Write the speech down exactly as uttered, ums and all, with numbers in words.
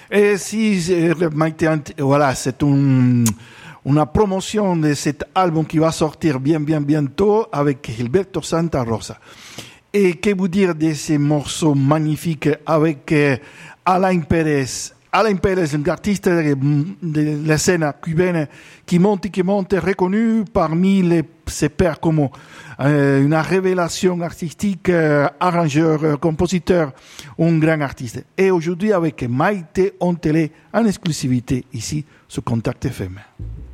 Et si, euh, Maite, voilà, c'est un, una promotion de cet album qui va sortir bien, bien, bientôt avec Gilberto Santa Rosa. Et que vous dire de ces morceaux magnifiques avec euh, Alain Pérez. Alain Pérez, un artiste de, de la scène cubaine qui monte, qui monte, reconnu parmi les, ses pairs comme euh, une révélation artistique, euh, arrangeur, euh, compositeur, un grand artiste. Et aujourd'hui avec Maite Ontelé en exclusivité ici sur Contact F M.